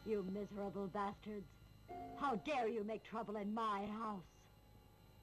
You miserable bastards. How dare you make trouble in my house?